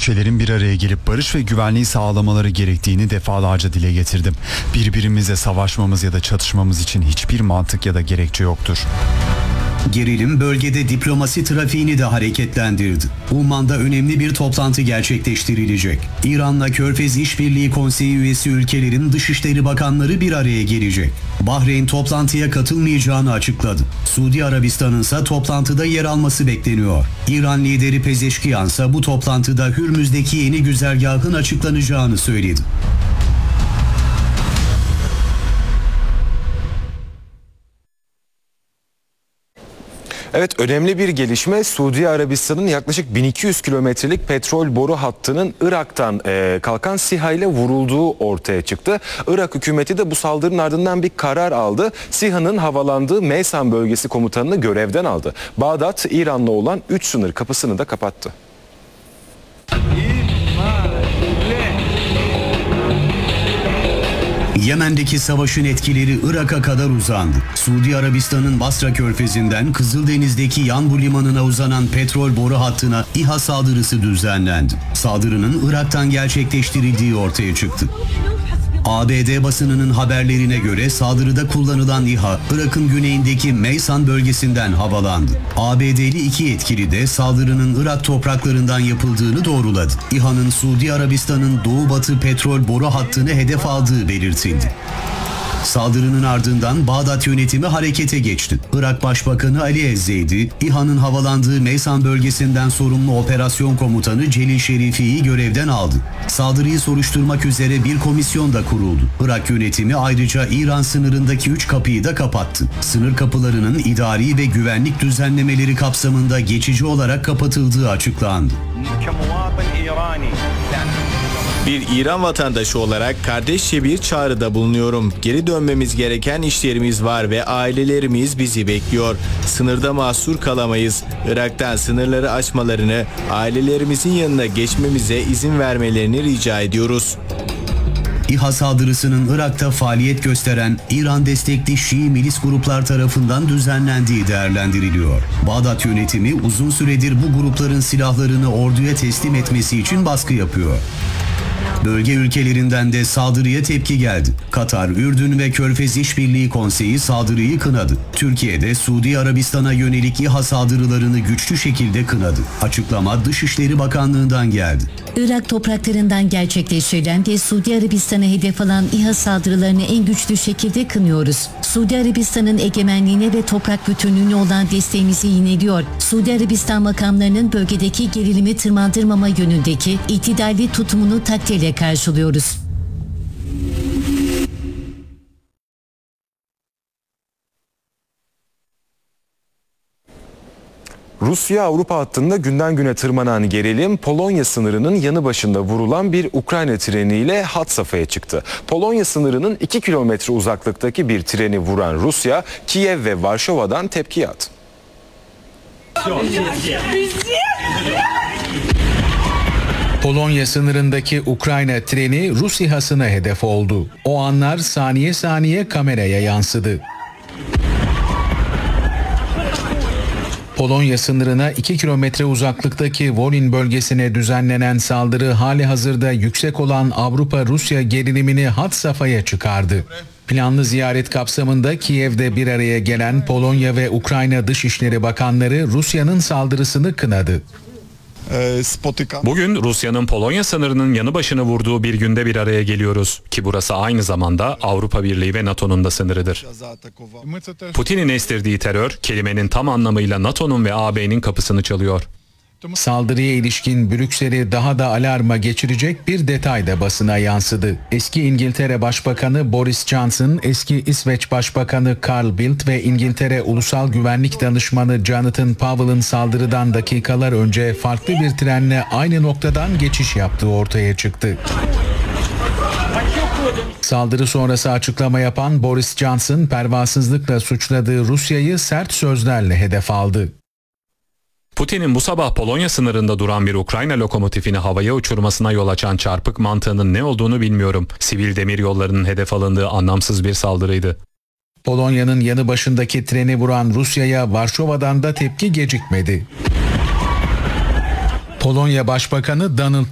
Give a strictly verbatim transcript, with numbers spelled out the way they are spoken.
ülkelerin bir araya gelip barış ve güvenliği sağlamaları gerektiğini defalarca dile getirdim. Birbirimize savaşmamız ya da çatışmamız için hiçbir mantık ya da gerekçe yoktur. Gerilim bölgede diplomasi trafiğini de hareketlendirdi. Umman'da önemli bir toplantı gerçekleştirilecek. İran'la Körfez İşbirliği Konseyi üyesi ülkelerin Dışişleri Bakanları bir araya gelecek. Bahreyn toplantıya katılmayacağını açıkladı. Suudi Arabistan'ın ise toplantıda yer alması bekleniyor. İran lideri Pezeşkiyan ise bu toplantıda Hürmüz'deki yeni güzergahın açıklanacağını söyledi. Evet, önemli bir gelişme. Suudi Arabistan'ın yaklaşık bin iki yüz kilometrelik petrol boru hattının Irak'tan e, kalkan SİHA ile vurulduğu ortaya çıktı. Irak hükümeti de bu saldırının ardından bir karar aldı. SİHA'nın havalandığı Meysan bölgesi komutanını görevden aldı. Bağdat, İran'la olan üç sınır kapısını da kapattı. Yemen'deki savaşın etkileri Irak'a kadar uzandı. Suudi Arabistan'ın Basra Körfezi'nden Kızıldeniz'deki Yanbu Limanı'na uzanan petrol boru hattına İHA saldırısı düzenlendi. Saldırının Irak'tan gerçekleştirildiği ortaya çıktı. A B D basınının haberlerine göre saldırıda kullanılan İHA, Irak'ın güneyindeki Meysan bölgesinden havalandı. A B D'li iki yetkili de saldırının Irak topraklarından yapıldığını doğruladı. İHA'nın Suudi Arabistan'ın doğu-batı petrol boru hattını hedef aldığı belirtildi. Saldırının ardından Bağdat yönetimi harekete geçti. Irak Başbakanı Ali Ezzeydi, İHA'nın havalandığı Meysan bölgesinden sorumlu operasyon komutanı Celil Şerifi'yi görevden aldı. Saldırıyı soruşturmak üzere bir komisyon da kuruldu. Irak yönetimi ayrıca İran sınırındaki üç kapıyı da kapattı. Sınır kapılarının idari ve güvenlik düzenlemeleri kapsamında geçici olarak kapatıldığı açıklandı. Bir İran vatandaşı olarak kardeşçe bir çağrıda bulunuyorum. Geri dönmemiz gereken işlerimiz var ve ailelerimiz bizi bekliyor. Sınırda mahsur kalamayız. Irak'tan sınırları açmalarını, ailelerimizin yanına geçmemize izin vermelerini rica ediyoruz. İHA saldırısının Irak'ta faaliyet gösteren İran destekli Şii milis gruplar tarafından düzenlendiği değerlendiriliyor. Bağdat yönetimi uzun süredir bu grupların silahlarını orduya teslim etmesi için baskı yapıyor. Bölge ülkelerinden de saldırıya tepki geldi. Katar, Ürdün ve Körfez İşbirliği Konseyi saldırıyı kınadı. Türkiye de Suudi Arabistan'a yönelik İHA saldırılarını güçlü şekilde kınadı. Açıklama Dışişleri Bakanlığı'ndan geldi. Irak topraklarından gerçekleştirilen ve Suudi Arabistan'a hedef alan İHA saldırılarını en güçlü şekilde kınıyoruz. Suudi Arabistan'ın egemenliğine ve toprak bütünlüğüne olan desteğimizi yineliyor. Suudi Arabistan makamlarının bölgedeki gerilimi tırmandırmama yönündeki itidalli tutumunu takdirle karşılıyoruz. Rusya-Avrupa hattında günden güne tırmanan gerilim, Polonya sınırının yanı başında vurulan bir Ukrayna treniyle had safhaya çıktı. Polonya sınırının iki kilometre uzaklıktaki bir treni vuran Rusya, Kiev ve Varşova'dan tepki yağdı. Polonya sınırındaki Ukrayna treni Rus İHA'sına hedef oldu. O anlar saniye saniye kameraya yansıdı. Polonya sınırına iki kilometre uzaklıktaki Volyn bölgesine düzenlenen saldırı hali hazırda yüksek olan Avrupa-Rusya gerilimini had safhaya çıkardı. Planlı ziyaret kapsamında Kiev'de bir araya gelen Polonya ve Ukrayna Dışişleri Bakanları Rusya'nın saldırısını kınadı. Bugün Rusya'nın Polonya sınırının yanı başına vurduğu bir günde bir araya geliyoruz ki burası aynı zamanda Avrupa Birliği ve NATO'nun da sınırıdır. Putin'in estirdiği terör kelimenin tam anlamıyla NATO'nun ve A B'nin kapısını çalıyor. Saldırıya ilişkin Brüksel'i daha da alarma geçirecek bir detay da basına yansıdı. Eski İngiltere Başbakanı Boris Johnson, eski İsveç Başbakanı Carl Bildt ve İngiltere Ulusal Güvenlik Danışmanı Jonathan Powell'ın saldırıdan dakikalar önce farklı bir trenle aynı noktadan geçiş yaptığı ortaya çıktı. Saldırı sonrası açıklama yapan Boris Johnson, pervasızlıkla suçladığı Rusya'yı sert sözlerle hedef aldı. Putin'in bu sabah Polonya sınırında duran bir Ukrayna lokomotifini havaya uçurmasına yol açan çarpık mantığının ne olduğunu bilmiyorum. Sivil demiryollarının hedef alındığı anlamsız bir saldırıydı. Polonya'nın yanı başındaki treni vuran Rusya'ya Varşova'dan da tepki gecikmedi. Polonya Başbakanı Donald